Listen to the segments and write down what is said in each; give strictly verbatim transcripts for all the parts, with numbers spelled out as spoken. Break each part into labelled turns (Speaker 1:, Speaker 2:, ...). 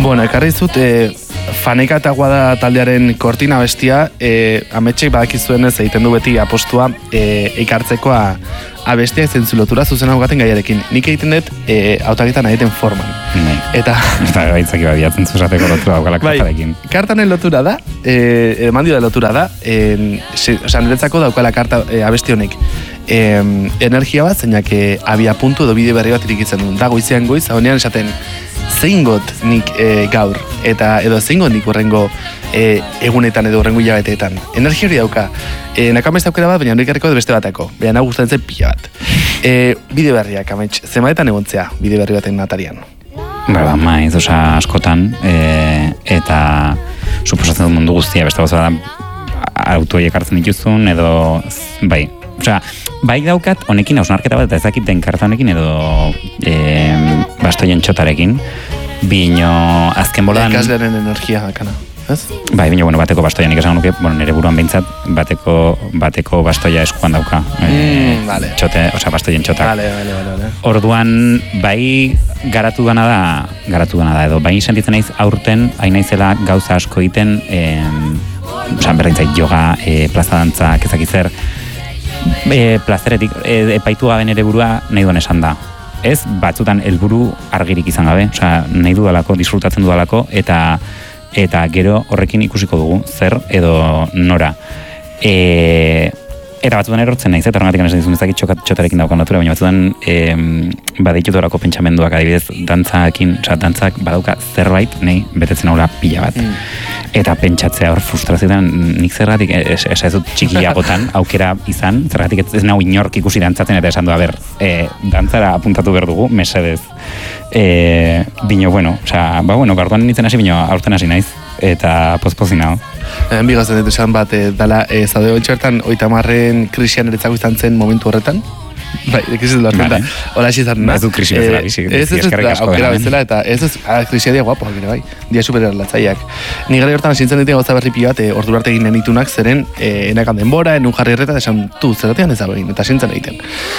Speaker 1: Bueno, ekarri zut, e, Faneka eta Guada taldearen Kortina bestia, e, ametxek badakizuenez egiten du beti apostua e, ekartzekoa abestia zentzu lotura zuzen haugaten gaiarekin. Nik egiten dut e, autaketan egiten forman.
Speaker 2: Nee.
Speaker 1: Eta...
Speaker 2: Eta gaitzaki badiatzen zuzateko lotura daukalak kartarekin.
Speaker 1: Bai, kartanen lotura da, e, eman dio da lotura da, e, se, oza, niretzako daukala karta e, abesti honek. E, energia bat, zeinak e, abia puntu edo bide berri bat irikitzen duen. Da goizean goiz, honean esaten, zeingot nik e, gaur, eta edo zeingot nik horrengo e, egunetan edo horrengo hilabeteetan. Energia hori dauka. E, Nakama ez daukera bat, baina hori garriko beste batako. Baina nahu gustatzen pila bat. E, bide berriak, amets, zemaetan egontzea bide berri baten natarian.
Speaker 2: Ba, ba, maiz, oza, askotan, e, eta suposatzen dut mundu guztia, beste gauza da autoiek hartzen dituzun, edo, bai, osea, bai daukat, honekin hausnarketa bat, eta ez dakit den karta honekin, edo e, bastoien txotarekin, bino azken bolan...
Speaker 1: Ekaslearen energia, akana, ez?
Speaker 2: Bai, bino, bueno, bateko bastoian ikasan nuke, bueno, nire buruan behintzat, bateko, bateko bastoia eskuan dauka.
Speaker 1: Mm,
Speaker 2: e,
Speaker 1: vale.
Speaker 2: Txote, osea, bastoien txotak.
Speaker 1: Vale, vale, vale, vale.
Speaker 2: Orduan, bai garatu dana da, garatu dana da, edo bai sentitzen naiz aurten, hain naizela gauza asko egiten, e, osea, berreintzait yoga, e, plaza dantza, kezak E, plazeretik, e, epaitu gabe nere burua nahi duen esan da. Ez, batzutan helburu argirik izan gabe, osea, nahi dudalako, disfrutatzen dudalako, eta eta gero horrekin ikusiko dugu, zer edo nora. E, eta batzutan erortzen naiz, eta horregatik esan dizun ezakit txotarekin daukan lotura, baina batzutan e, baditut horako pentsamenduak, adibidez, dantzakin, osea, dantzak badauka zerbait, nahi, betetzen haula pila bat. Mm. Eta pentsatzea hor frustrazioetan, nik zergatik, ez ez dut txikiagotan aukera izan, zergatik ez nahu inork ikusi dantzatzen, eta esan du, a ber, e, dantzara apuntatu behar dugu, mesedez. E, bino, bueno, osea, ba, bueno, garduan nintzen hasi, bino, aurten hasi naiz, eta pozpozi nago.
Speaker 1: Hemen bigazen dut esan bat, e, dala, e, zaude ontxertan, oita marren krisian eretzako izan zen momentu horretan, bai, krisi dut lortzen da, hola esizan,
Speaker 2: ez du krisi bezala, bizi,
Speaker 1: ez ez ez aukera bezala, eta ez ez, krisia dia guapo, ere bai, dia supererlatzaiak. Ni gara hortan asintzen ditu gauza berri pila bat, e, ordu arte egin nitunak, zeren, e, enakan denbora, enun jarri erreta, esan, tu, zeratean ez egin, eta asintzen egiten.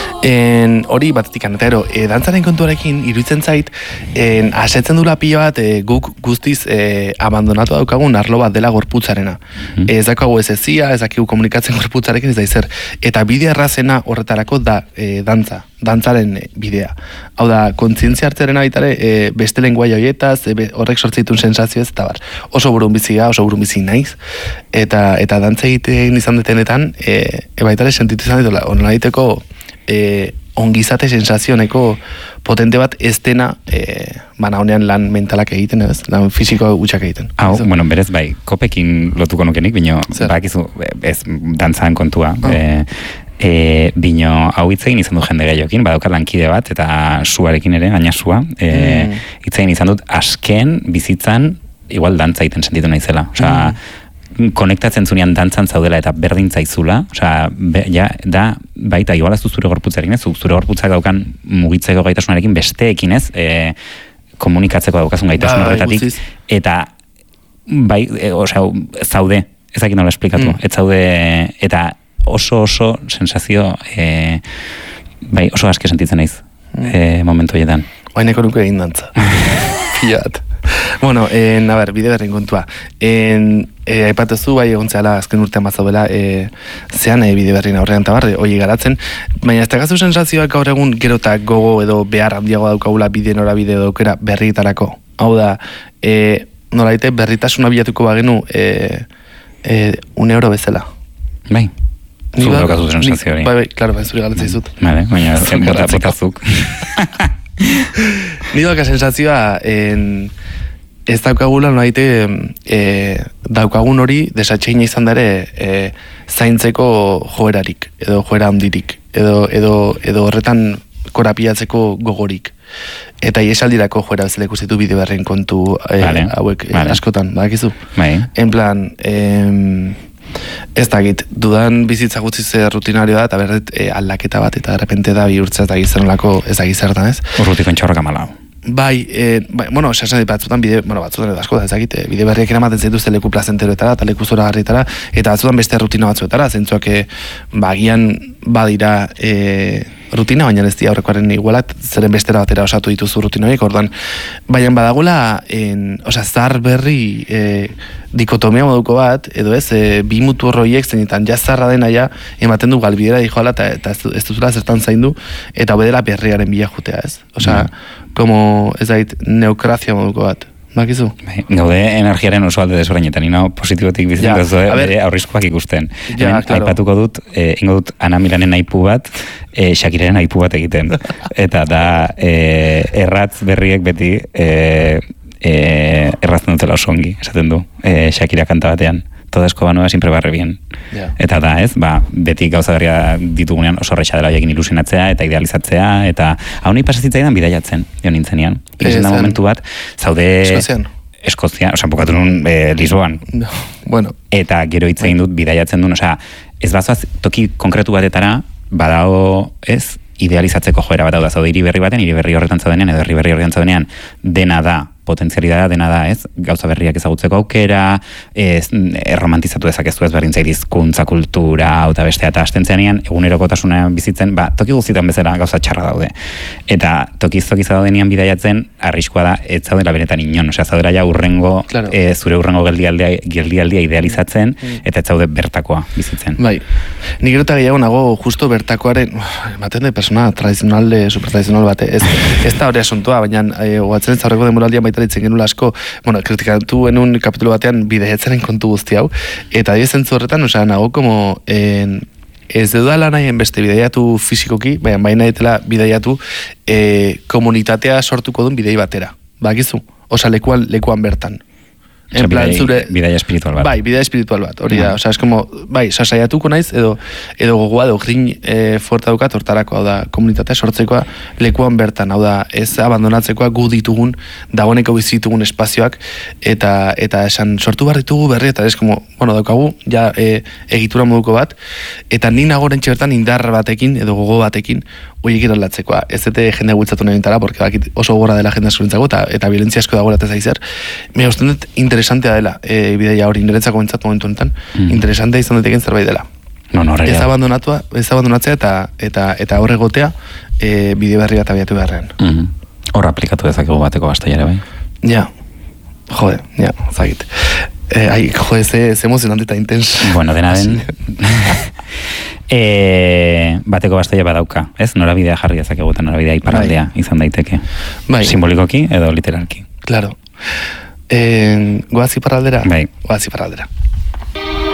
Speaker 1: En, hori bat etikan, eta ero, e, dantzaren kontuarekin, iruditzen zait, en, asetzen dula pila bat, e, guk guztiz e, abandonatu daukagun arlo bat dela gorputzarena. Mm. E, ez daukagu ez ezia, ez dakigu komunikatzen gorputzarekin, ez da izer. Eta bide errazena horretarako da, E, dantza, dantzaren bidea. Hau da, kontzientzia hartzaren aitare, e, beste lenguaia horietaz, e, horrek sortzeitun sensazio ez, eta bar. Oso burun bizia, oso burun bizi naiz, eta eta dantza egiten izan detenetan, e, e baitare sentitu izan ditola, onela egiteko e, ongizate sensazioneko potente bat ez dena, e, bana honean lan mentalak egiten, ez? Lan fisiko gutxak egiten.
Speaker 2: Hau, bueno, berez bai, kopekin lotuko nukenik, bino, bakizu, ez dantzan kontua, oh. e, E, bino hau hitz egin izan du jende gehiokin, badaukat lankide bat, eta suarekin ere, gaina sua, e, mm. hitz egin izan dut, asken bizitzan, igual dantza egiten sentitu naizela. Osea, mm. konektatzen zunean dantzan zaudela eta berdin zaizula, osea, be, ja, da, baita, igual ez du zure gorputzarekin ez, zure gorputzak daukan mugitzeko gaitasunarekin besteekin ez, e, komunikatzeko daukazun gaitasun horretatik, eta, bai, e, osea, zaude, ezakit nola esplikatu, mm. ez zaude, eta, oso oso sensazio e, bai oso aske sentitzen naiz mm. e, momentu horietan.
Speaker 1: Oaineko nuke egin dantza. Pilat. Bueno, en, a ber, bide berrin kontua. En, e, aipatuzu, bai egontzeala azken urtean bat zaudela, e, zean e, bide berrin aurrean tabarre, hoi garatzen, baina ez tagazu sensazioak gaur egun gerotak gogo edo behar handiago daukagula bide norabide edo aukera berrietarako. Hau da, e, nolaite berritasuna bilatuko bagenu e, e, un euro bezala.
Speaker 2: Bai. Zuk daukazu sensazio hori.
Speaker 1: Bai, bai, klaro, bai, zuri galetzen izut.
Speaker 2: Vale, baina zen bota botazuk.
Speaker 1: Ni dauka sensazioa, en, ez daukagula noaite e, daukagun hori desatxeina izan dare e, zaintzeko joerarik, edo joera handirik, edo, edo, edo horretan korapiatzeko gogorik. Eta iesaldirako joera bezala ikusitu bide berren kontu e, vale, hauek vale. Askotan, badakizu?
Speaker 2: Bai.
Speaker 1: En plan, em, ez dakit, dudan bizitza gutziz rutinario da, eta berret e, aldaketa bat, eta derrepente da bihurtzea eta gizernolako ez da gizertan, ez?
Speaker 2: Urrutiko entxorrak amalau.
Speaker 1: Bai, e, bai, bueno, esasen batzutan bide, bueno, batzutan edo asko da ezagit, bide berriak eramaten zaituzte leku plazenteroetara eta leku zoragarrietara eta batzutan beste rutina batzuetara, zentzuak e, bagian badira e, rutina, baina ez dira aurrekoaren igualat, zeren bestera batera osatu dituzu rutina horiek, ordan, baina badagula, en, osea, zar berri e, dikotomia moduko bat, edo ez, e, bi mutu horroiek zeinetan jazarra dena ja, ematen du galbidera dijoala eta, eta ez, ez duzula zertan zaindu, eta bedera berriaren bila jutea, ez? Osea, mm. como, ez dait, neokrazia moduko bat. Bakizu?
Speaker 2: Bai, gaude energiaren oso alde desberdinetan, ino positibotik bizitzen ja, duzu, bere aurrizkoak ikusten.
Speaker 1: Ja, claro.
Speaker 2: Aipatuko dut, eh, ingo dut Ana Milanen aipu bat, eh, Shakiraren aipu bat egiten. Eta da, eh, erratz berriek beti, eh, eh, errazten dutela oso ongi, esaten du, eh, Shakira kanta batean. Toda eskoba nueva siempre barre bien. Yeah. Eta da, ez, ba, beti gauza berria ditugunean oso horretxa dela hoiekin ilusionatzea eta idealizatzea, eta hau nahi pasazitzaidan bidaiatzen, jo nintzenean. Irazen da momentu bat, zaude...
Speaker 1: Eskozian.
Speaker 2: Eskozia, oza, bukatu nun e, Lisboan.
Speaker 1: No, bueno.
Speaker 2: Eta gero hitz egin dut bidaiatzen duen, oza, ez bazoaz toki konkretu batetara, badao, ez, idealizatzeko joera bat hau da, zaude hiri berri baten, hiri berri horretan zaudenean, edo herri berri horretan zaudenean, dena da, potentzialidadea dena da, ez, gauza berriak ezagutzeko aukera, ez, erromantizatu dezakezu ez berdin zait hizkuntza, kultura, eta bestea, eta astentzeanean, egunerokotasuna bizitzen, ba, toki guztietan bezala gauza txarra daude. Eta tokiz tokiz daudenean bidaiatzen, arriskua da, ez zaudela benetan inon, osea, zaudela ja urrengo, claro. e, zure urrengo geldialdea, geldialdia idealizatzen, mm. eta ez zaude bertakoa bizitzen.
Speaker 1: Bai, nik gero eta gehiago nago justo bertakoaren, ematen de persona tradizional, supertradizional bate, ez, ez da hori asuntua, baina e, oatzen ez aurreko demoraldian baita ditzen genula asko, bueno, kritikatu enun kapitulo batean bidaiatzaren kontu guzti hau, eta dio zentzu horretan, osea, nago como en, ez dudala nahien beste bidaiatu fizikoki, baina baina etela bidaiatu e, komunitatea sortuko duen bidei batera, bakizu, osea, lekuan, lekuan bertan. En plan,
Speaker 2: bidei,
Speaker 1: zure...
Speaker 2: Bidai espiritual bat.
Speaker 1: Bai, bidai espiritual bat, hori da, osea, es como, bai, sasaiatuko naiz, edo, edo gogoa, edo grin e, fuerta dukat, hortarako, hau da, komunitatea sortzekoa, lekuan bertan, hau da, ez abandonatzekoa gu ditugun, dagoeneko bizitugun espazioak, eta eta esan, sortu behar ditugu berri, eta ez, como, bueno, daukagu, ja, e, egitura moduko bat, eta ni nagoren txertan indar batekin, edo gogo batekin, horiek iralatzeko, ez dute jende gultzatu nahi bintara, porque bakit oso gora dela jende askorentzako, eta, eta violentzia asko dagoela ez aizer. Me usten dut interesantea dela, e, bideia hori, niretzako bentsat momentu honetan, mm. interesantea izan duteken zerbait dela.
Speaker 2: No, no,
Speaker 1: ez abandonatua, ez abandonatzea, eta eta eta horre gotea, e, bide berri bat abiatu beharrean.
Speaker 2: Hor mm -hmm. aplikatu dezakegu bateko gaztaiare, bai?
Speaker 1: Ja, jode, ja, zagit. Eh, ai, jode, ze, ze emozionante eta intens.
Speaker 2: Bueno, dena den... E, bateko bastaia badauka, ez? Norabidea jarri dezakegu eta norabidea iparraldea bai. Izan daiteke. Bai. Simbolikoki edo literalki.
Speaker 1: Claro. Eh, goaz iparraldera?
Speaker 2: Bai.
Speaker 1: Goaz iparraldera.